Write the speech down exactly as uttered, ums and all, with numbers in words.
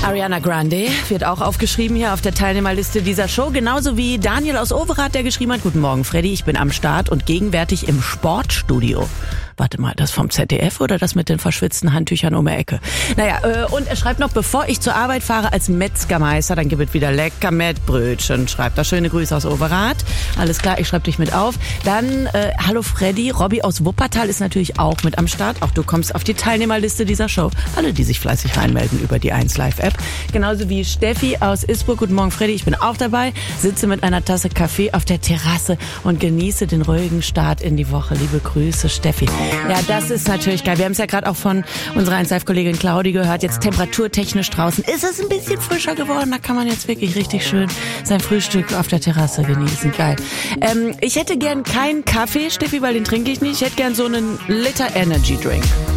Ariana Grande wird auch aufgeschrieben hier auf der Teilnehmerliste dieser Show. Genauso wie Daniel aus Overath, der geschrieben hat: Guten Morgen, Freddy, ich bin am Start und gegenwärtig im Sportstudio. Warte mal, das vom Z D F oder das mit den verschwitzten Handtüchern um die Ecke? Naja, äh, und er schreibt noch: Bevor ich zur Arbeit fahre als Metzgermeister, dann gibt es wieder lecker Mettbrötchen. Schreibt da schöne Grüße aus Overath. Alles klar, ich schreibe dich mit auf. Dann, äh, hallo Freddy, Robby aus Wuppertal ist natürlich auch mit am Start. Auch du kommst auf die Teilnehmerliste dieser Show. Alle, die sich fleißig reinmelden über die eins Live App. Genauso wie Steffi aus Isburg. Guten Morgen, Freddy, ich bin auch dabei. Sitze mit einer Tasse Kaffee auf der Terrasse und genieße den ruhigen Start in die Woche. Liebe Grüße, Steffi. Ja, das ist natürlich geil. Wir haben es ja gerade auch von unserer eins Live-Kollegin Claudi gehört. Jetzt temperaturtechnisch draußen ist es ein bisschen frischer geworden. Da kann man jetzt wirklich richtig schön sein Frühstück auf der Terrasse genießen. Geil. Ähm, ich hätte gern keinen Kaffee, Steffi, weil den trinke ich nicht. Ich hätte gern so einen Liter Energy Drink.